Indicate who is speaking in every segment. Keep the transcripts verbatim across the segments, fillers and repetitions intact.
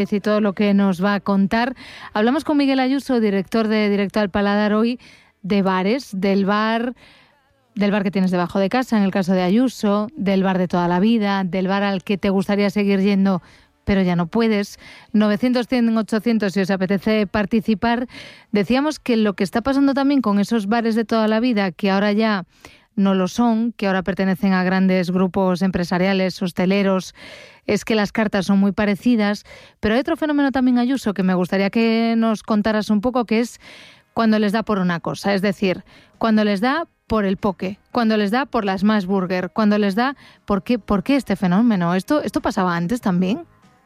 Speaker 1: y todo lo que nos va a contar. Hablamos con Miguel Ayuso, director de Directo al Paladar, hoy de bares, del bar, del bar que tienes debajo de casa, en el caso de Ayuso, del bar de toda la vida, del bar al que te gustaría seguir yendo, pero ya no puedes. novecientos, cien, ochocientos, si os apetece participar. Decíamos que lo que está pasando también con esos bares de toda la vida, que ahora ya no lo son, que ahora pertenecen a grandes grupos empresariales, hosteleros, es que las cartas son muy parecidas. Pero hay otro fenómeno también, Ayuso, que me gustaría que nos contaras un poco, que es cuando les da por una cosa. Es decir, cuando les da por el poke, cuando les da por las Smash Burger, cuando les da... ¿Por qué, por qué este fenómeno? ¿Esto, ¿Esto pasaba antes también?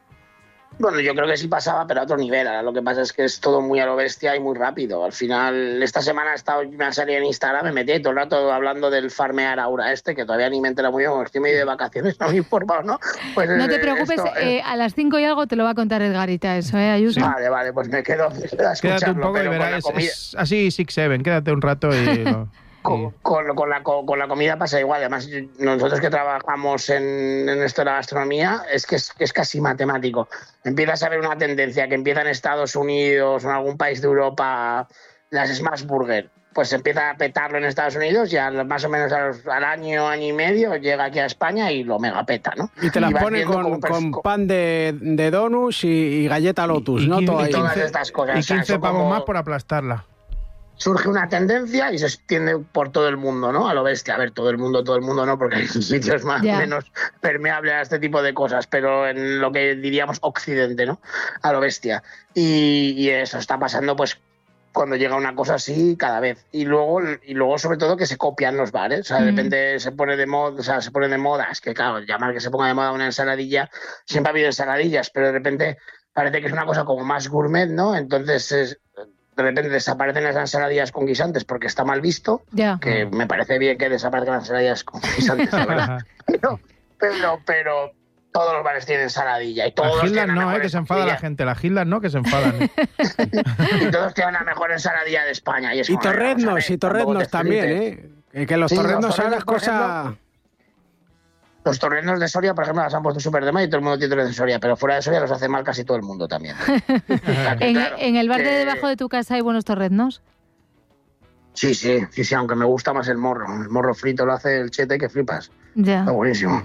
Speaker 2: Bueno, yo creo que sí pasaba, pero a otro nivel. Ahora lo que pasa es que es todo muy a lo bestia y muy rápido. Al final, esta semana he estado una serie en Instagram, me metí todo el rato hablando del farmear Aura este, que todavía ni me entero muy bien, porque estoy medio de vacaciones, no me he informado, ¿no? Pues,
Speaker 1: no te preocupes,
Speaker 2: esto,
Speaker 1: eh, a las cinco y algo te lo va a contar Edgarita, eso, ¿eh, Ayuso?
Speaker 2: Sí. Vale, vale, pues me quedo, me quedo a escucharlo.
Speaker 3: Quédate un poco y verás, es, es así Six Seven, quédate un rato y... Lo...
Speaker 2: Con, con, con, la, con, con la comida pasa igual. Además, nosotros que trabajamos en, en esto de la gastronomía, es que es, que es casi matemático. Empiezas a ver una tendencia que empieza en Estados Unidos o en algún país de Europa, las Smash Burger, pues empieza a petarlo en Estados Unidos y al, más o menos al, al año, año y medio llega aquí a España y lo mega peta, ¿no?
Speaker 4: Y te las pone con, con pan de, de donuts y, y galleta Lotus,
Speaker 3: y,
Speaker 4: ¿no?
Speaker 3: Y,
Speaker 4: Todo
Speaker 2: y
Speaker 4: ahí.
Speaker 2: todas estas cosas.
Speaker 3: Y quince
Speaker 2: o sea,
Speaker 3: pavos
Speaker 2: como...
Speaker 3: más por aplastarla.
Speaker 2: Surge una tendencia y se extiende por todo el mundo, ¿no? A lo bestia. A ver, todo el mundo, todo el mundo no, porque hay sitios más
Speaker 1: yeah.
Speaker 2: menos permeables a este tipo de cosas, pero en lo que diríamos occidente, ¿no? A lo bestia. Y, y eso está pasando, pues, cuando llega una cosa así cada vez. Y luego, y luego sobre todo, que se copian los bares. O sea, de repente mm. se pone de moda, o sea, se pone de moda. Es que, claro, llamar que se ponga de moda una ensaladilla, siempre ha habido ensaladillas, pero de repente parece que es una cosa como más gourmet, ¿no? Entonces es... de repente desaparecen las ensaladillas con guisantes porque está mal visto,
Speaker 1: yeah.
Speaker 2: que me parece bien que desaparezcan las ensaladillas con guisantes, la verdad. pero, pero, pero todos los bares tienen ensaladilla y todos
Speaker 3: las Gildas no, eh, que se enfada la gente, las Gildas no, que se enfadan. ¿eh?
Speaker 2: Y todos tienen la mejor ensaladilla de España. Y, es
Speaker 4: y torreznos, y torreznos también, ¿eh? Que los sí, torreznos son las cosas...
Speaker 2: Los torreznos de Soria, por ejemplo, las han puesto súper de mal y todo el mundo tiene torreznos de Soria, pero fuera de Soria los hace mal casi todo el mundo también.
Speaker 1: ¿En,
Speaker 2: claro,
Speaker 1: ¿En el bar
Speaker 2: que...
Speaker 1: de debajo de tu casa hay buenos torreznos?
Speaker 2: Sí, sí, sí, sí, aunque me gusta más el morro. El morro frito lo hace el Chete que flipas.
Speaker 1: Ya.
Speaker 2: Está buenísimo.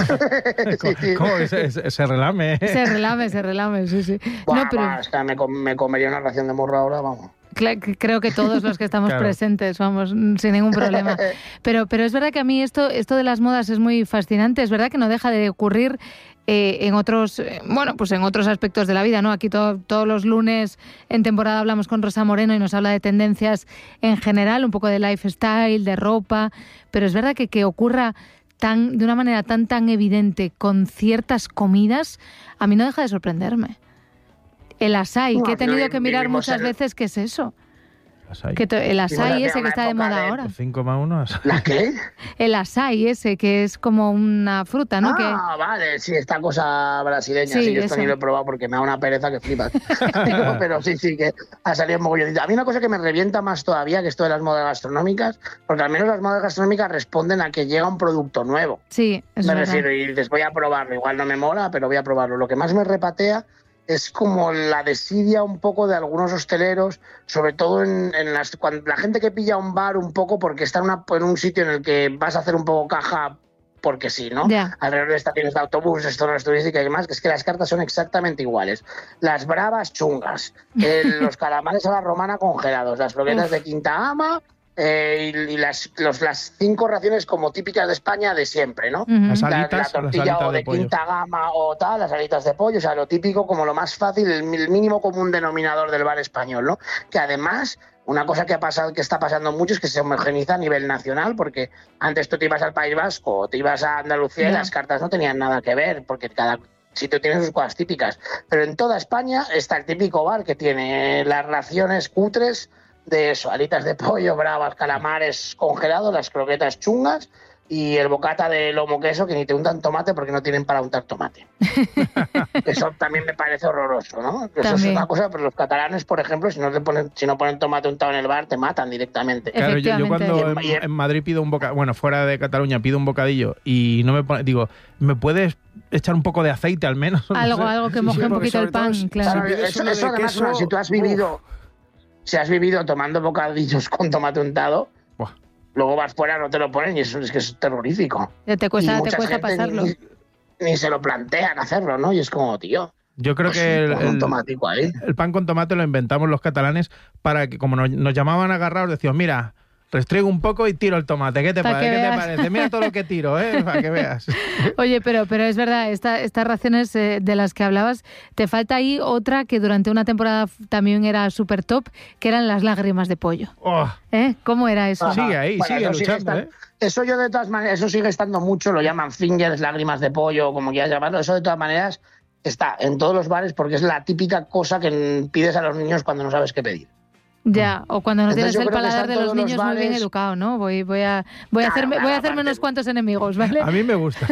Speaker 3: sí, sí. ¿Cómo? Se, se, se relame.
Speaker 1: Se relame, se relame, sí, sí.
Speaker 2: Buah,
Speaker 1: no, pero...
Speaker 2: va, es que me, me comería una ración de morro ahora, vamos.
Speaker 1: Creo que todos los que estamos claro. presentes, vamos, sin ningún problema. Pero, pero es verdad que a mí esto, esto de las modas es muy fascinante. Es verdad que no deja de ocurrir eh, en otros, eh, bueno, pues en otros aspectos de la vida, ¿no? Aquí to, todos los lunes en temporada hablamos con Rosa Moreno y nos habla de tendencias en general, un poco de lifestyle, de ropa. Pero es verdad que que ocurra tan, de una manera tan tan evidente con ciertas comidas, a mí no deja de sorprenderme. El açaí, no, que he tenido que mirar muchas el... veces qué es eso. Que to, el açaí ese que está de moda de... ahora.
Speaker 3: cinco más uno.
Speaker 2: ¿La qué?
Speaker 1: El açaí ese, que es como una fruta, ¿no?
Speaker 2: Ah,
Speaker 1: que...
Speaker 2: vale, sí, esta cosa brasileña. Sí, sí yo esto ni lo he probado porque me da una pereza que flipas. pero, pero sí, sí, que ha salido un mogollonito. A mí una cosa que me revienta más todavía que esto de las modas gastronómicas, porque al menos las modas gastronómicas responden a que llega un producto nuevo.
Speaker 1: Sí, es
Speaker 2: Me
Speaker 1: verdad.
Speaker 2: refiero y dices, voy a probarlo. Igual no me mola, pero voy a probarlo. Lo que más me repatea es como la desidia un poco de algunos hosteleros, sobre todo en, en las, cuando la gente que pilla un bar un poco porque está en, una, en un sitio en el que vas a hacer un poco caja porque sí, ¿no?
Speaker 1: Yeah.
Speaker 2: Alrededor de estaciones de autobuses, zonas turísticas y demás, que es que las cartas son exactamente iguales. Las bravas chungas, el, los calamares a la romana congelados, las croquetas de quinta gama... Eh, y, y las, los, las cinco raciones como típicas de España de siempre, ¿no?
Speaker 1: Uh-huh.
Speaker 3: Las alitas,
Speaker 2: la, la tortilla
Speaker 3: las alitas
Speaker 2: o de,
Speaker 3: de
Speaker 2: quinta gama o tal, las alitas de pollo, o sea, lo típico, como lo más fácil, el, el mínimo común denominador del bar español, ¿no? Que además, una cosa que ha pasado, que está pasando mucho es que se homogeniza a nivel nacional, porque antes tú te ibas al País Vasco o te ibas a Andalucía yeah. y las cartas no tenían nada que ver, porque cada sitio tiene sus cosas típicas. Pero en toda España está el típico bar que tiene las raciones cutres de eso, alitas de pollo, bravas, calamares congelados, las croquetas chungas y el bocata de lomo queso que ni te untan tomate porque no tienen para untar tomate. Eso también me parece horroroso, ¿no? Eso también es una cosa, pero los catalanes, por ejemplo, si no te ponen, si no ponen tomate untado en el bar, te matan directamente.
Speaker 3: Claro, yo, yo cuando en, en Madrid pido un bocadillo, bueno, fuera de Cataluña pido un bocadillo y no me pone, digo, ¿me puedes echar un poco de aceite al menos?
Speaker 1: Algo,
Speaker 3: no sé.
Speaker 1: algo que moje sí, un poquito el pan, todo, claro.
Speaker 2: claro eso, eso además, queso, si tú has vivido, si has vivido tomando bocadillos con tomate untado, Buah. luego vas fuera, no te lo ponen y eso es que es terrorífico.
Speaker 1: Te cuesta, te cuesta pasarlo.
Speaker 2: Ni, ni se lo plantean hacerlo, ¿no? Y es como, tío...
Speaker 3: Yo creo
Speaker 2: pues
Speaker 3: que el,
Speaker 2: el, ahí.
Speaker 3: el pan con tomate lo inventamos los catalanes para que, como nos, nos llamaban agarrados, decíamos, mira, restriego un poco y tiro el tomate. ¿Qué te, pa- ¿qué te parece? Mira todo lo que tiro, ¿eh? Para que veas.
Speaker 1: Oye, pero, pero es verdad, esta, estas raciones eh, de las que hablabas, te falta ahí otra que durante una temporada también era súper top, que eran las lágrimas de pollo.
Speaker 3: Oh.
Speaker 1: ¿Eh? ¿Cómo era eso?
Speaker 3: Ajá. Sigue ahí, bueno, sigue luchando,
Speaker 2: sigue
Speaker 3: ¿eh?
Speaker 2: Eso yo de todas maneras, eso sigue estando mucho, lo llaman fingers, lágrimas de pollo, como quieras llamarlo, eso de todas maneras está en todos los bares porque es la típica cosa que pides a los niños cuando no sabes qué pedir.
Speaker 1: Ya, o cuando no
Speaker 2: Entonces,
Speaker 1: tienes el paladar de los niños
Speaker 2: los
Speaker 1: muy bien educado, ¿no? Voy, voy a, voy a
Speaker 2: claro,
Speaker 1: hacerme,
Speaker 2: claro,
Speaker 1: voy a hacerme unos cuantos enemigos, ¿vale?
Speaker 3: A mí me gusta.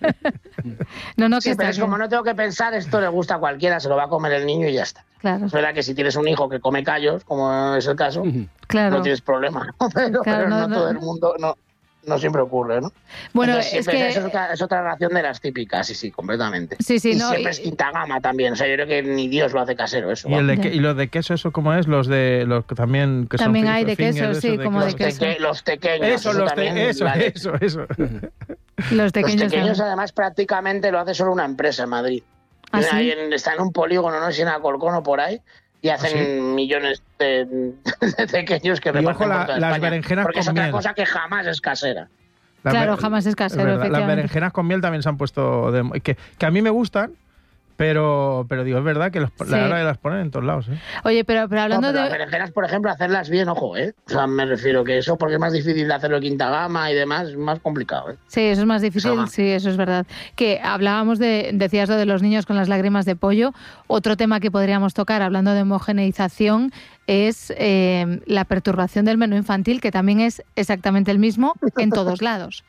Speaker 1: no, no, que
Speaker 2: sí,
Speaker 1: está
Speaker 2: pero es
Speaker 1: bien.
Speaker 2: como no tengo que pensar, esto le gusta a cualquiera, se lo va a comer el niño y ya está.
Speaker 1: Claro.
Speaker 2: Es verdad que si tienes un hijo que come callos, como es el caso,
Speaker 1: claro.
Speaker 2: no tienes problema. Pero,
Speaker 1: claro,
Speaker 2: pero
Speaker 1: no,
Speaker 2: no, no todo
Speaker 1: no.
Speaker 2: el mundo... no. No siempre ocurre, ¿no?
Speaker 1: Bueno,
Speaker 2: Entonces,
Speaker 1: es que...
Speaker 2: Es otra, es otra ración de las típicas, sí, sí, completamente.
Speaker 1: Sí, sí,
Speaker 2: y
Speaker 1: no,
Speaker 2: siempre
Speaker 1: y...
Speaker 2: es quinta gama también. O sea, yo creo que ni Dios lo hace casero eso.
Speaker 3: ¿Y, el de que, ¿Y los de queso, eso cómo es? Los de... los que también... Que
Speaker 1: también
Speaker 3: son
Speaker 1: hay de
Speaker 3: fingers,
Speaker 1: queso, sí,
Speaker 3: de
Speaker 1: como de
Speaker 2: los
Speaker 1: queso.
Speaker 2: Teque, los tequeños.
Speaker 3: Eso,
Speaker 2: eso,
Speaker 3: los
Speaker 2: también,
Speaker 3: te, eso,
Speaker 2: vale.
Speaker 3: eso, eso.
Speaker 1: Los tequeños,
Speaker 2: los tequeños además, prácticamente lo hace solo una empresa en Madrid.
Speaker 1: ¿Ah, sí?
Speaker 2: Ahí en, está en un polígono, no sé si en Alcorcón o por ahí, y hacen
Speaker 3: ¿Ah, sí?
Speaker 2: millones de, de pequeños que
Speaker 3: y
Speaker 2: reparten
Speaker 3: ojo, la,
Speaker 2: por toda
Speaker 3: las
Speaker 2: España.
Speaker 3: berenjenas
Speaker 2: Porque
Speaker 3: con
Speaker 2: es otra
Speaker 3: miel.
Speaker 2: cosa que jamás es casera.
Speaker 3: Las
Speaker 1: claro,
Speaker 3: be-
Speaker 1: jamás es casero,
Speaker 3: es verdad. Las
Speaker 1: efectivamente.
Speaker 3: berenjenas con miel también se han puesto... De, que, que a mí me gustan, pero, pero digo, es verdad que los,
Speaker 1: Sí.
Speaker 3: la verdad que las ponen en todos lados, ¿eh?
Speaker 1: Oye, pero, pero hablando
Speaker 2: No, pero
Speaker 1: de...
Speaker 2: las berenjenas, por ejemplo, hacerlas bien, ojo, ¿eh? O sea, me refiero que eso, porque es más difícil de hacerlo de quinta gama y demás, es más complicado, ¿eh?
Speaker 1: Sí, eso es más difícil,
Speaker 2: Sama.
Speaker 1: sí, eso es verdad. Que hablábamos de, decías lo de los niños con las lágrimas de pollo. Otro tema que podríamos tocar, hablando de homogeneización, es eh, la perturbación del menú infantil, que también es exactamente el mismo en todos lados.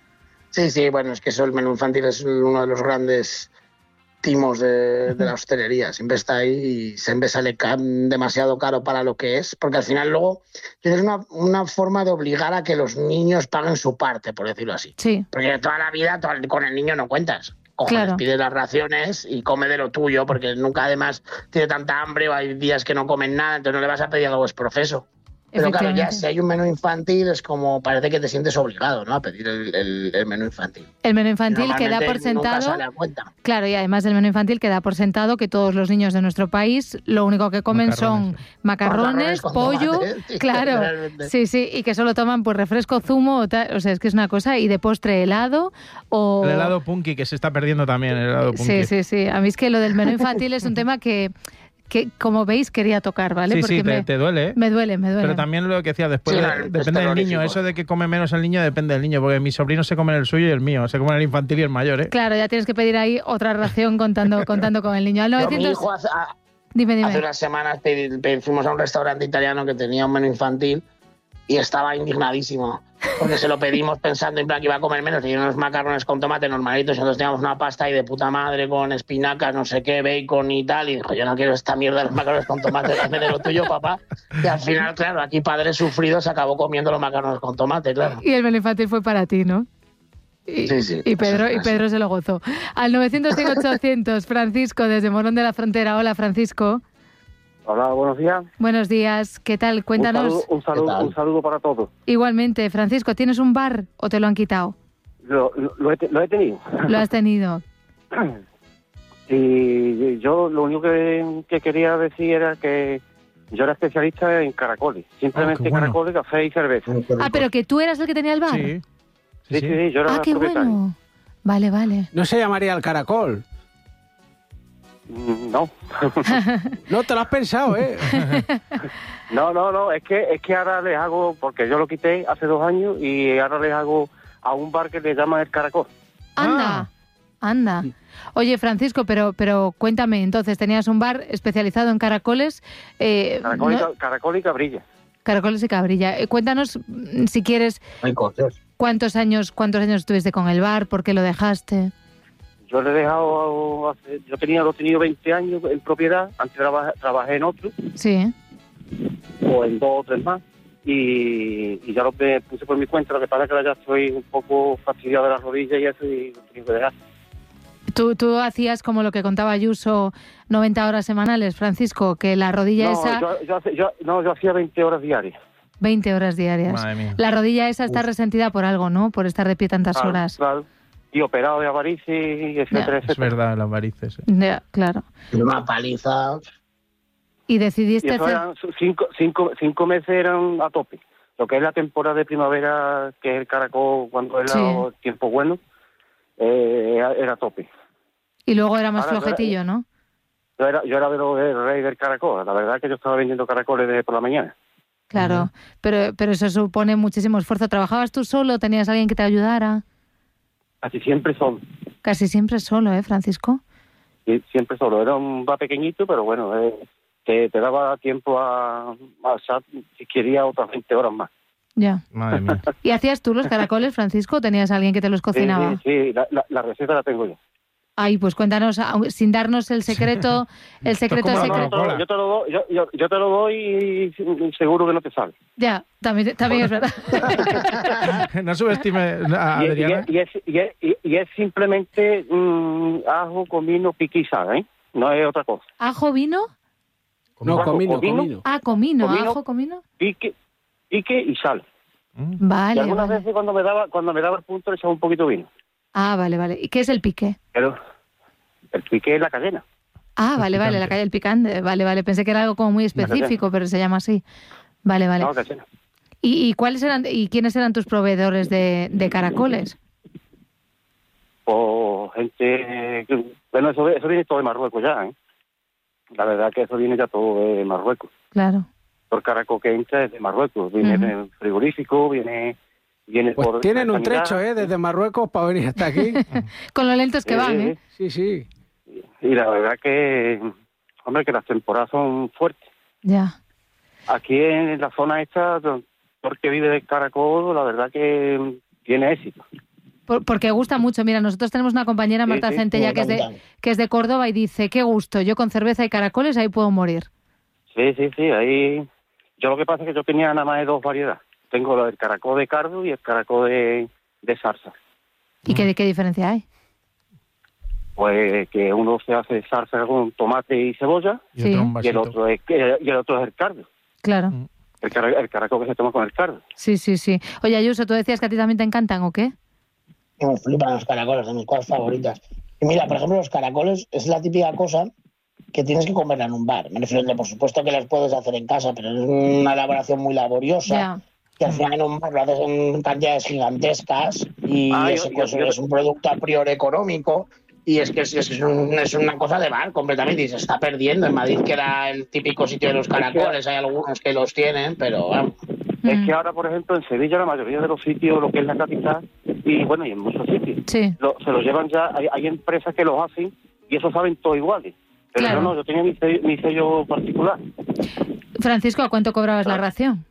Speaker 2: Sí, sí, bueno, es que eso, el menú infantil es uno de los grandes timos de, de la hostelería. Siempre está ahí y siempre sale ca- demasiado caro para lo que es, porque al final luego es una, una forma de obligar a que los niños paguen su parte, por decirlo así.
Speaker 1: Sí,
Speaker 2: Porque toda la vida to- con el niño no cuentas. Cojones,
Speaker 1: Claro.
Speaker 2: pide las raciones y come de lo tuyo, porque nunca además tiene tanta hambre o hay días que no comen nada, entonces no le vas a pedir algo, es profeso. Pero claro, ya si hay un menú infantil es como parece que te sientes obligado, ¿no?, a pedir el, el, el menú infantil.
Speaker 1: el menú infantil que da
Speaker 2: Normalmente
Speaker 1: por
Speaker 2: nunca
Speaker 1: sentado...
Speaker 2: sale a cuenta.
Speaker 1: Claro, y además el menú infantil que da por sentado que todos los niños de nuestro país lo único que comen
Speaker 3: Macarrones.
Speaker 1: son macarrones,
Speaker 2: Macarrones con
Speaker 1: pollo,
Speaker 2: tomate, sí,
Speaker 1: claro,
Speaker 2: realmente.
Speaker 1: sí, sí, y que solo toman pues refresco, zumo, o, tal, o sea, es que es una cosa, y de postre helado o...
Speaker 3: El helado punky, que se está perdiendo también, el helado punky.
Speaker 1: Sí, sí, sí, a mí es que lo del menú infantil es un tema que, que como veis, quería tocar, ¿vale?
Speaker 3: Sí,
Speaker 1: Porque
Speaker 3: sí, te,
Speaker 1: me,
Speaker 3: te duele, ¿eh?
Speaker 1: me duele, me duele.
Speaker 3: Pero también lo que decía, después
Speaker 2: Sí,
Speaker 3: de-
Speaker 2: claro, es
Speaker 3: depende del niño.
Speaker 2: terrorífico.
Speaker 3: Eso de que come menos el niño depende del niño, porque mis sobrinos se comen el suyo y el mío. Se comen el infantil y el mayor, ¿eh?
Speaker 1: Claro, ya tienes que pedir ahí otra ración contando, contando con el niño. Al
Speaker 2: Yo, mi
Speaker 1: novecientos...
Speaker 2: hijo hace, a-
Speaker 1: Dime, dime.
Speaker 2: hace unas semanas pedí- pedí- fuimos a un restaurante italiano que tenía un menú infantil y estaba indignadísimo, porque se lo pedimos pensando en plan que iba a comer menos, y unos macarrones con tomate normalitos, y nosotros teníamos una pasta ahí de puta madre con espinacas, no sé qué, bacon y tal, y dijo, yo no quiero esta mierda de los macarrones con tomate, dame de lo tuyo, papá. Y al final, claro, aquí padre sufrido se acabó comiendo los macarrones con tomate, claro.
Speaker 1: Y el menú infantil fue para ti, ¿no? Y,
Speaker 2: Sí, sí,
Speaker 1: y Pedro,
Speaker 2: eso
Speaker 1: y
Speaker 2: es así.
Speaker 1: Pedro se lo gozó. Al novecientos cien ochocientos, Francisco, desde Morón de la Frontera. Hola, Francisco.
Speaker 5: Hola, buenos días.
Speaker 1: Buenos días. ¿Qué tal? Cuéntanos.
Speaker 5: Un saludo, un saludo,
Speaker 2: ¿Qué tal?
Speaker 5: un saludo para todos.
Speaker 1: Igualmente, Francisco, ¿tienes un bar o te lo han quitado?
Speaker 5: Lo, lo- lo he, te- lo he tenido.
Speaker 1: Lo has tenido.
Speaker 5: Y yo lo único que, que quería decir era que yo era especialista en caracoles. Simplemente
Speaker 3: Ah, qué bueno.
Speaker 5: caracoles, café y cerveza.
Speaker 1: Ah, pero que tú eras el que tenía el bar.
Speaker 3: Sí.
Speaker 5: Sí, sí, sí, yo era
Speaker 1: Ah,
Speaker 5: el
Speaker 1: qué
Speaker 5: propietario.
Speaker 1: bueno. Vale, vale.
Speaker 4: No se llamaría el caracol.
Speaker 5: Mm, No.
Speaker 4: No te lo has pensado, ¿eh?
Speaker 5: no, no, no, es que, es que ahora les hago, porque yo lo quité hace dos años y ahora les hago a un bar que le llaman el caracol.
Speaker 1: Anda,
Speaker 3: Ah.
Speaker 1: anda. Oye, Francisco, pero, pero cuéntame, entonces, tenías un bar especializado en caracoles. Eh,
Speaker 5: Caracol, y,
Speaker 1: no-
Speaker 5: ca- caracol y cabrilla.
Speaker 1: Caracoles y cabrilla. Eh, cuéntanos, mm, si quieres,
Speaker 2: Hay cosas.
Speaker 1: ¿Cuántos años, cuántos años estuviste con el bar? ¿Por qué lo dejaste?
Speaker 5: Yo le he dejado, hace, yo tenía, lo he tenido veinte años en propiedad, antes trabajé, trabajé en otro,
Speaker 1: Sí.
Speaker 5: o en dos o tres más, y, y ya lo que puse por mi cuenta, lo que pasa es que ahora ya estoy un poco fastidiado de las rodillas y eso, y lo tengo que dejar.
Speaker 1: ¿Tú, tú hacías como lo que contaba Ayuso, noventa horas semanales, Francisco, que la rodilla
Speaker 5: No,
Speaker 1: esa...
Speaker 5: yo, yo, hace- yo- no, yo hacía veinte horas diarias.
Speaker 1: veinte horas diarias.
Speaker 3: Madre mía.
Speaker 1: La rodilla esa está resentida por algo, ¿no? Por estar de pie tantas
Speaker 5: Claro,
Speaker 1: horas.
Speaker 5: claro. Y operado de avaricia, y etcétera,
Speaker 1: Ya.
Speaker 3: Es
Speaker 5: etcétera.
Speaker 3: verdad, las varices. eh.
Speaker 1: Ya, claro.
Speaker 2: Una paliza.
Speaker 1: Y
Speaker 5: Y
Speaker 1: decidiste
Speaker 5: eso
Speaker 1: hacer...
Speaker 5: eran cinco, cinco, cinco meses eran a tope. Lo que es la temporada de primavera, que es el caracol, cuando era
Speaker 1: Sí.
Speaker 5: el tiempo bueno, eh, era, era a tope.
Speaker 1: Y luego era más
Speaker 5: Ahora,
Speaker 1: flojetillo, ¿no?
Speaker 5: Yo era, yo era de los del rey del caracol. La verdad es que yo estaba vendiendo caracoles desde por la mañana.
Speaker 1: Claro. Pero, pero eso supone muchísimo esfuerzo. ¿Trabajabas tú solo? ¿Tenías alguien que te ayudara?
Speaker 5: Casi siempre solo.
Speaker 1: Casi siempre solo, ¿eh, Francisco?
Speaker 5: Sí, siempre solo. Era un bar pequeñito, pero bueno, eh, te, te daba tiempo a, a echar, si quería, otras veinte horas más.
Speaker 1: Ya.
Speaker 3: Madre mía.
Speaker 1: ¿Y hacías tú los caracoles, Francisco, o tenías alguien que te los
Speaker 5: Sí,
Speaker 1: cocinaba?
Speaker 5: sí, sí, la, la, la receta la tengo yo.
Speaker 1: Ay, pues cuéntanos, au- sin darnos el secreto, el secreto
Speaker 3: como
Speaker 1: es
Speaker 3: la
Speaker 1: secreto.
Speaker 3: Coca-Cola.
Speaker 5: Yo te lo doy, yo, yo, yo te lo doy y seguro que no te sale.
Speaker 1: Ya, también, también es verdad.
Speaker 3: No subestime a
Speaker 5: Y, y
Speaker 3: Adriana.
Speaker 5: es, y, es, y, es, y- y es simplemente mm, ajo, comino, pique y sal, ¿eh? No es otra cosa.
Speaker 1: ¿Ajo, vino?
Speaker 4: No, comino,
Speaker 5: comino.
Speaker 4: comino.
Speaker 1: Ah, comino,
Speaker 5: Comino.
Speaker 1: ajo, comino.
Speaker 5: Pique, pique y sal.
Speaker 3: Mm.
Speaker 5: y
Speaker 1: Vale,
Speaker 5: algunas
Speaker 1: vale.
Speaker 5: veces cuando me daba cuando me daba el punto le echaba un poquito de vino.
Speaker 1: Ah, vale, vale. ¿Y qué es el pique?
Speaker 5: Pero el pique es la cadena.
Speaker 1: Ah,
Speaker 3: El
Speaker 1: vale, vale,
Speaker 3: picante.
Speaker 1: la calle del picante. Vale, vale. Pensé que era algo como muy específico, pero se llama así. Vale, vale.
Speaker 5: No, cadena.
Speaker 1: ¿Y, y cuáles eran y quiénes eran tus proveedores de, de caracoles?
Speaker 5: O gente... que- Bueno, eso, eso viene todo de Marruecos ya, ¿eh? La verdad que eso viene ya todo de Marruecos.
Speaker 1: Claro.
Speaker 5: Por caracol que entra es de Marruecos. Viene
Speaker 1: Ujú.
Speaker 5: del frigorífico, viene... viene
Speaker 4: Pues
Speaker 5: por
Speaker 4: tienen un
Speaker 5: sanidad.
Speaker 4: trecho, ¿eh? Desde Marruecos para venir hasta aquí.
Speaker 1: Con lo lentos que
Speaker 5: Sí,
Speaker 1: van,
Speaker 5: sí,
Speaker 1: ¿eh?
Speaker 4: Sí, sí.
Speaker 5: Y la verdad que... Hombre, que las temporadas son fuertes.
Speaker 1: Ya.
Speaker 5: Aquí en la zona esta, porque vive del caracol, la verdad que tiene éxito.
Speaker 1: Por- porque gusta mucho. Mira, nosotros tenemos una compañera,
Speaker 5: Sí,
Speaker 1: Marta
Speaker 5: sí,
Speaker 1: Centella,
Speaker 2: me
Speaker 1: que es, de,
Speaker 2: encanta.
Speaker 1: que es de Córdoba y dice, qué gusto, yo con cerveza y caracoles ahí puedo morir.
Speaker 5: Sí, sí, sí, ahí... Yo lo que pasa es que yo tenía nada más de dos variedades. Tengo el caracol de cardo y el caracol de, de salsa.
Speaker 1: ¿Y qué, qué diferencia hay?
Speaker 5: Pues que uno se hace salsa con tomate y cebolla
Speaker 3: Y
Speaker 1: Sí.
Speaker 3: otro un
Speaker 5: y el
Speaker 3: vasito.
Speaker 5: otro es, y el otro es el cardo.
Speaker 1: Claro.
Speaker 3: Mm.
Speaker 5: El, cara- el caracol que se toma con el cardo.
Speaker 1: Sí, sí, sí. Oye, Ayuso, tú decías que a ti también te encantan, ¿o qué?
Speaker 2: Me flipan los caracoles, de mis cosas favoritas. Y mira, por ejemplo, los caracoles es la típica cosa que tienes que comerla en un bar. Me refiero, por supuesto que las puedes hacer en casa, pero es una elaboración muy laboriosa.
Speaker 1: Ya.
Speaker 2: Que al final en un bar lo haces en cantidades gigantescas y
Speaker 5: Ah, yo-
Speaker 2: ese,
Speaker 5: yo-
Speaker 2: pues,
Speaker 5: yo-
Speaker 2: es un producto a priori económico. Y es que es, es, un- es una cosa de bar completamente y se está perdiendo. En Madrid, que era el típico sitio de los caracoles, hay algunos que los tienen, pero vamos.
Speaker 5: Es
Speaker 1: Mm.
Speaker 5: que ahora, por ejemplo, en Sevilla la mayoría de los sitios, lo que es la capital, y bueno, y en muchos sitios,
Speaker 1: Sí.
Speaker 5: lo- se los llevan ya, hay, hay empresas que los hacen y eso saben todo iguales. Pero
Speaker 1: Claro.
Speaker 5: yo no, yo tenía mi sello, mi sello particular.
Speaker 1: Francisco, ¿a cuánto cobrabas la ración?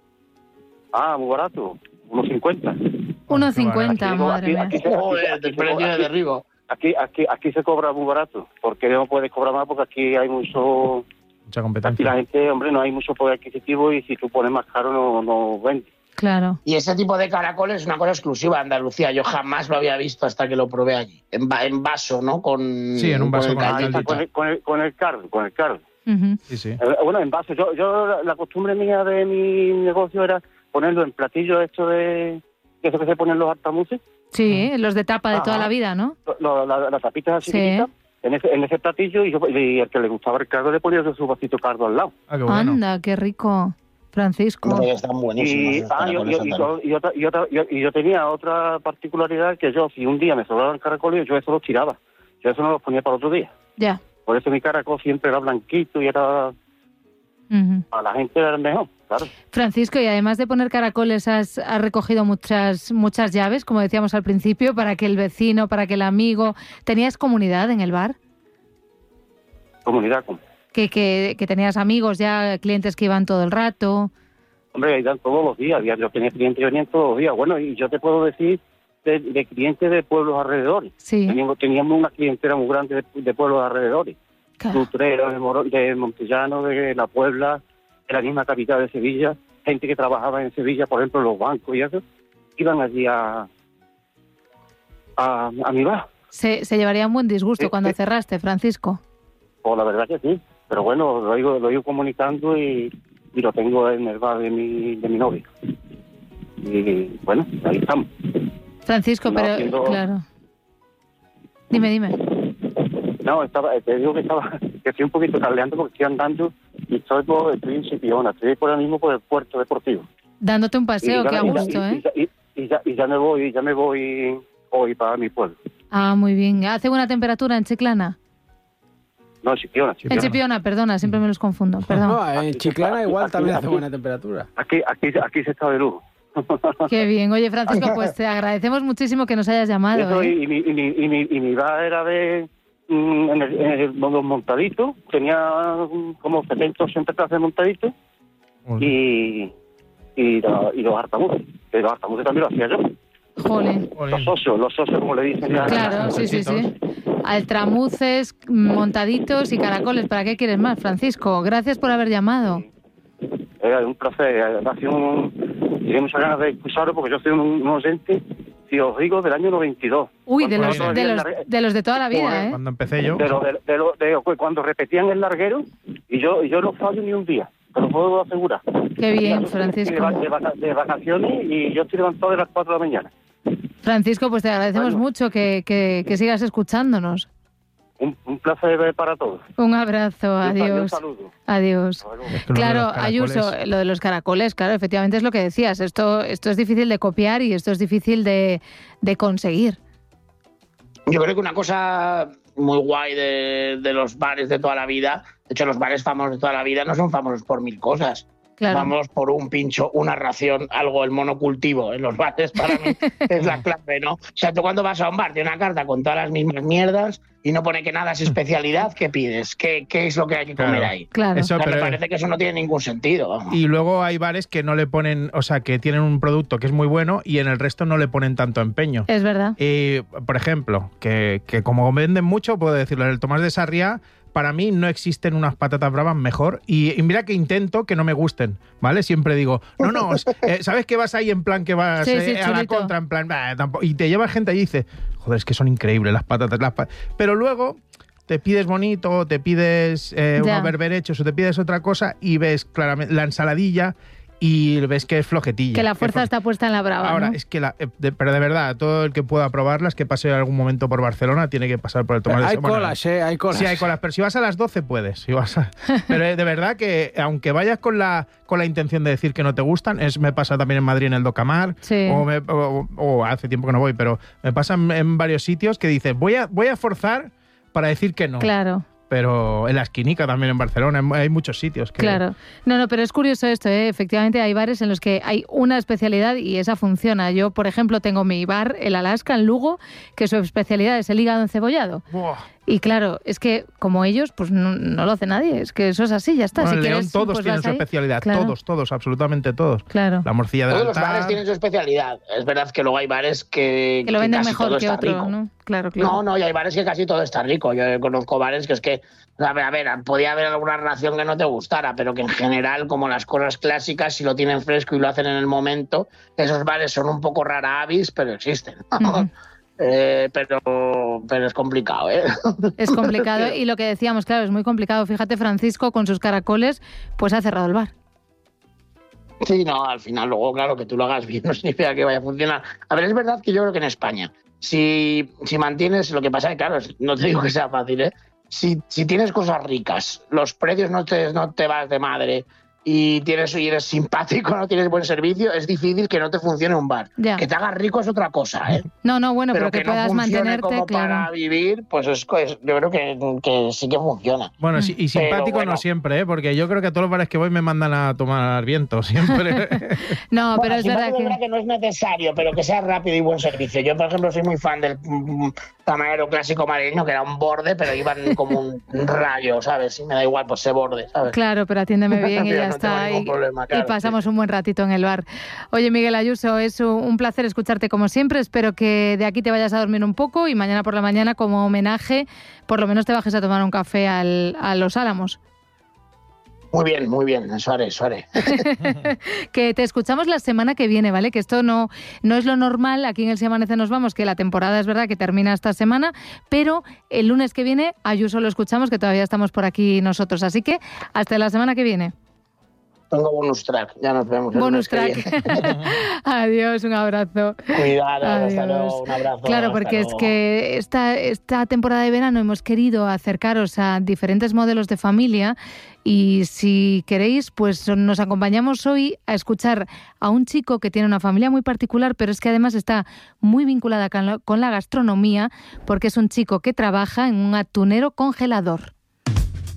Speaker 5: Ah, muy barato, unos cincuenta.
Speaker 1: uno cincuenta,
Speaker 5: Aquí-
Speaker 1: madre
Speaker 5: aquí-
Speaker 1: mía.
Speaker 5: aquí se-
Speaker 2: Joder,
Speaker 5: aquí
Speaker 2: el
Speaker 5: se-
Speaker 2: precio de
Speaker 5: aquí-
Speaker 2: derribo.
Speaker 5: Aquí, aquí, aquí se cobra muy barato, porque no puedes cobrar más porque aquí hay mucho...
Speaker 3: Mucha
Speaker 5: Aquí
Speaker 3: competencia.
Speaker 5: la gente, hombre, no hay mucho poder adquisitivo y si tú pones más caro no, no vende.
Speaker 1: Claro.
Speaker 2: Y ese tipo de caracoles es una cosa exclusiva de Andalucía. Yo jamás lo había visto hasta que lo probé allí. En, va- en vaso, ¿no? Con,
Speaker 3: Sí, en un vaso
Speaker 2: el
Speaker 3: con el
Speaker 2: caldito.
Speaker 3: caldito.
Speaker 5: Con el, con el, con el cardo, con el cardo.
Speaker 1: Ujú.
Speaker 3: Sí, sí.
Speaker 5: Eh, bueno, en vaso. Yo, yo la, la costumbre mía de mi negocio era ponerlo en platillos esto de... Eso que se ponen los altamuces.
Speaker 1: Sí, los de tapa de
Speaker 5: Ajá.
Speaker 1: toda la vida, ¿no?
Speaker 5: Lo- la- las tapitas así
Speaker 1: Sí.
Speaker 5: chiquititas, en ese, en ese platillo y, yo, y el que le gustaba el cardo le ponía su vasito de cardo al lado.
Speaker 3: Ah, qué bueno.
Speaker 1: Anda, qué rico, Francisco.
Speaker 2: Hombre, están buenísimos
Speaker 5: Y,
Speaker 2: los
Speaker 5: ah, yo,
Speaker 2: caracoles
Speaker 5: yo- y,
Speaker 2: andaluces.
Speaker 5: yo- y otra, y, otra, y- y yo tenía otra particularidad que yo, si un día me sobraban caracoles, yo eso los tiraba. Yo eso no los ponía para otro día.
Speaker 1: Ya.
Speaker 5: Por eso mi caracol siempre era blanquito y era
Speaker 1: Ujú.
Speaker 5: para la gente era el mejor, claro.
Speaker 1: Francisco, y además de poner caracoles, has, has recogido muchas, muchas llaves, como decíamos al principio, para que el vecino, para que el amigo... ¿Tenías comunidad en el bar?
Speaker 5: Comunidad con...
Speaker 1: Que, que, que tenías amigos ya, clientes que iban todo el rato.
Speaker 5: Hombre, ahí dan todos los días. Yo tenía clientes que venían todos los días. Bueno, y yo te puedo decir de, de clientes de pueblos alrededores.
Speaker 1: Sí.
Speaker 5: Teníamos, teníamos una clientela muy grande de, de pueblos alrededores.
Speaker 1: Claro.
Speaker 5: Utrera, de, Moro, de Montellano, de La Puebla, de la misma capital de Sevilla. Gente que trabajaba en Sevilla, por ejemplo, en los bancos y eso, iban allí a, a, a mi bar.
Speaker 1: Se, se llevaría un buen disgusto
Speaker 5: Sí,
Speaker 1: cuando
Speaker 5: sí.
Speaker 1: cerraste, Francisco.
Speaker 5: Pues la verdad que sí. Pero bueno, lo he ido, lo he ido comunicando y, y lo tengo en el bar de mi, de mi novia. Y bueno, ahí estamos.
Speaker 1: Francisco,
Speaker 5: No,
Speaker 1: pero
Speaker 5: haciendo-
Speaker 1: claro. Dime, dime.
Speaker 5: No, estaba, te digo que estaba, que estoy un poquito cableando porque estoy andando y estoy, por, estoy en Chipiona, estoy por ahora mismo por el puerto deportivo.
Speaker 1: Dándote un
Speaker 5: Y
Speaker 1: paseo,
Speaker 5: ya-
Speaker 1: qué a
Speaker 5: y ya-
Speaker 1: gusto,
Speaker 5: y-
Speaker 1: ¿eh?
Speaker 5: y- y- y ya, y ya me voy, ya me voy hoy para mi pueblo.
Speaker 1: Ah, muy bien. ¿Hace buena temperatura en Chiclana?
Speaker 5: No, Chipiona,
Speaker 1: En
Speaker 5: Chipiona.
Speaker 1: Chipiona, perdona, siempre me los confundo, perdón.
Speaker 4: No, en Chiclana igual
Speaker 5: aquí-
Speaker 4: también
Speaker 5: aquí-
Speaker 4: hace buena temperatura.
Speaker 5: Aquí, aquí, aquí se está de lujo.
Speaker 1: Qué bien. Oye, Francisco, pues te agradecemos muchísimo que nos hayas
Speaker 5: Eso,
Speaker 1: llamado, ¿eh?
Speaker 5: y, y mi, y, mi, y, mi, y mi bar era de mm, en, el, en el- los montaditos, tenía mm, como setenta, ochenta clases de montaditos y, y, la- y los hartamuces. Y los hartamuces también lo hacía yo.
Speaker 1: Jolín.
Speaker 5: Los socios, los socios como le dicen ya.
Speaker 1: Claro, sí, sí, sí. Altramuces, montaditos y caracoles. ¿Para qué quieres más, Francisco? Gracias por haber llamado.
Speaker 5: Era un placer, ha sido un, tenía muchas ganas de escucharlo porque yo soy un, un oyente, si os digo, del año noventa y dos.
Speaker 1: Uy, de
Speaker 5: Cuando
Speaker 1: los,
Speaker 5: todavía
Speaker 1: de
Speaker 5: el
Speaker 1: los,
Speaker 5: largue-
Speaker 1: de los de toda la vida, ¿eh?
Speaker 3: Cuando empecé yo.
Speaker 5: de lo, de, de lo- de- cuando repetían el larguero, y yo y yo no fallo ni un día, te lo puedo asegurar.
Speaker 1: Qué bien,
Speaker 5: Yo estoy De,
Speaker 1: Francisco.
Speaker 5: va- de vaca- de vacaciones y yo estoy levantado de las cuatro de la mañana.
Speaker 1: Francisco, pues te agradecemos
Speaker 5: Bueno.
Speaker 1: mucho que, que, que sigas escuchándonos.
Speaker 5: Un, un placer para todos.
Speaker 1: Un abrazo,
Speaker 5: Y un- y un
Speaker 1: adiós.
Speaker 5: saludo.
Speaker 1: Adiós.
Speaker 5: Hasta luego.
Speaker 3: Es que lo de
Speaker 1: Claro,
Speaker 3: los caracoles-
Speaker 1: Ayuso, lo de los caracoles, claro, efectivamente es lo que decías. Esto, esto es difícil de copiar y esto es difícil de, de conseguir.
Speaker 2: Yo creo que una cosa muy guay de, de los bares de toda la vida, de hecho los bares famosos de toda la vida no son famosos por mil cosas.
Speaker 1: Claro.
Speaker 2: Vamos por un pincho, una ración, algo, el monocultivo en los bares para mí es la clave, ¿no? O sea, tú cuando vas a un bar de una carta con todas las mismas mierdas y no pone que nada es especialidad, ¿qué pides? ¿Qué, qué es lo que hay que comer
Speaker 3: Claro.
Speaker 2: ahí?
Speaker 1: Claro.
Speaker 3: Eso,
Speaker 2: O sea, me
Speaker 3: pero-
Speaker 2: parece que eso no tiene ningún sentido. vamos.
Speaker 3: Y luego hay bares que no le ponen, o sea, que tienen un producto que es muy bueno y en el resto no le ponen tanto empeño.
Speaker 1: Es verdad.
Speaker 3: Y, por ejemplo, que, que como venden mucho, puedo decirlo, en el Tomás de Sarriá, para mí no existen unas patatas bravas mejor. Y, y mira que intento que no me gusten, ¿vale? Siempre digo, no, no, eh, ¿sabes que vas ahí en plan que vas
Speaker 1: Sí, sí,
Speaker 3: eh, a la
Speaker 1: chulito.
Speaker 3: contra? En plan, "Bah, tampoco", y te lleva gente allí y dice, joder, es que son increíbles las patatas. Las pa-". Pero luego te pides bonito, te pides eh,
Speaker 1: Ya.
Speaker 3: unos berberechos o te pides otra cosa y ves claramente la ensaladilla y ves que es flojetilla.
Speaker 1: Que la
Speaker 3: Que
Speaker 1: fuerza
Speaker 3: flo-
Speaker 1: está puesta en la brava,
Speaker 3: Ahora,
Speaker 1: ¿no?
Speaker 3: es que, la, eh, de- pero de verdad, todo el que pueda probarlas, que pase algún momento por Barcelona, tiene que pasar por el Tomás de
Speaker 4: Hay
Speaker 3: Sarriá. Bueno,
Speaker 4: colas, eh, hay colas.
Speaker 3: Sí, hay colas, pero si vas a las doce puedes. Si vas a- Pero eh, de verdad que aunque vayas con la con la intención de decir que no te gustan, es me pasa también en Madrid en el Docamar,
Speaker 1: Sí.
Speaker 3: o, me- o- o hace tiempo que no voy, pero me pasa en, en varios sitios que dices, voy a, voy a forzar para decir que no.
Speaker 1: Claro.
Speaker 3: Pero en la esquinica también en Barcelona hay hay muchos sitios que...
Speaker 1: Claro. No, no, pero es curioso esto, ¿eh? Efectivamente hay bares en los que hay una especialidad y esa funciona. Yo, por ejemplo, tengo mi bar, el Alaska, en Lugo, que su especialidad es el hígado encebollado.
Speaker 3: Buah.
Speaker 1: Y claro, es que como ellos, pues no, no lo hace nadie. Es que eso es así, ya está.
Speaker 3: Bueno,
Speaker 1: si
Speaker 3: en León
Speaker 1: quieres,
Speaker 3: todos
Speaker 1: pues
Speaker 3: tienen
Speaker 1: vas
Speaker 3: su
Speaker 1: ahí.
Speaker 3: especialidad,
Speaker 1: Claro.
Speaker 3: todos, todos, absolutamente todos.
Speaker 1: Claro.
Speaker 3: La morcilla del
Speaker 2: Todos los
Speaker 3: altar.
Speaker 2: bares tienen su especialidad. Es verdad que luego hay bares que,
Speaker 1: Que lo venden
Speaker 2: casi
Speaker 1: mejor
Speaker 2: todo
Speaker 1: que
Speaker 2: está
Speaker 1: otro,
Speaker 2: rico.
Speaker 1: ¿no? Claro, claro.
Speaker 2: No, no, y hay bares que casi todo está rico. Yo conozco bares que es que, a ver, a ver, podía haber alguna ración que no te gustara, pero que en general, como las cosas clásicas, si lo tienen fresco y lo hacen en el momento, esos bares son un poco rara avis, pero existen.
Speaker 1: Ujú.
Speaker 2: Eh, pero, pero es complicado, ¿eh?
Speaker 1: Es complicado y lo que decíamos, claro, es muy complicado. Fíjate, Francisco, con sus caracoles, pues ha cerrado el bar.
Speaker 2: Sí, no, al final luego, claro, que tú lo hagas bien no significa que vaya a funcionar. A ver, es verdad que yo creo que en España, si, si mantienes, lo que pasa es que, claro, no te digo que sea fácil, ¿eh? Si, si tienes cosas ricas, los precios no te, no te vas de madre y tienes y eres simpático, no tienes buen servicio, es difícil que no te funcione un bar.
Speaker 1: Ya.
Speaker 2: Que te hagas rico es otra cosa, ¿eh?
Speaker 1: No, no, bueno, pero,
Speaker 2: pero
Speaker 1: que,
Speaker 2: que, no
Speaker 1: puedas
Speaker 2: funcione
Speaker 1: mantenerte,
Speaker 2: como
Speaker 1: claro.
Speaker 2: para vivir, pues es, es- yo creo que, que sí que funciona.
Speaker 3: Bueno, sí, y simpático
Speaker 2: Pero bueno.
Speaker 3: no siempre, ¿eh? Porque yo creo que a todos los bares que voy me mandan a tomar viento, siempre.
Speaker 1: No,
Speaker 2: Bueno,
Speaker 1: pero es
Speaker 2: sí,
Speaker 1: verdad
Speaker 2: es
Speaker 1: que...
Speaker 2: que no es necesario, pero que sea rápido y buen servicio. Yo, por ejemplo, soy muy fan del mm, tamalero clásico madrileño, que era un borde, pero iban como un rayo, ¿sabes? Y me da igual, pues ese borde, ¿sabes?
Speaker 1: Claro, pero atiéndeme bien y
Speaker 2: Pero
Speaker 1: ya
Speaker 2: no
Speaker 1: está,
Speaker 2: no
Speaker 1: y,
Speaker 2: problema, claro,
Speaker 1: y pasamos
Speaker 2: sí.
Speaker 1: un buen ratito en el bar. Oye, Miguel Ayuso, es un placer escucharte como siempre. Espero que de aquí te vayas a dormir un poco y mañana por la mañana, como homenaje, por lo menos te bajes a tomar un café al, a Los Álamos.
Speaker 2: Muy bien, muy bien, eso haré, eso haré.
Speaker 1: Que te escuchamos la semana que viene, ¿vale? Que esto no, no es lo normal, aquí en El Si Amanece Nos Vamos, que la temporada es verdad que termina esta semana, pero el lunes que viene a Ayuso lo escuchamos, que todavía estamos por aquí nosotros. Así que hasta la semana que viene.
Speaker 2: Tengo bonus track, ya nos vemos. El
Speaker 1: Bonus
Speaker 2: lunes
Speaker 1: track. Adiós, un abrazo.
Speaker 2: Cuidaros,
Speaker 1: Adiós.
Speaker 2: hasta luego, un abrazo.
Speaker 1: Claro, porque es que esta, esta temporada de verano hemos querido acercaros a diferentes modelos de familia y si queréis, pues nos acompañamos hoy a escuchar a un chico que tiene una familia muy particular, pero es que además está muy vinculada con la gastronomía porque es un chico que trabaja en un atunero congelador.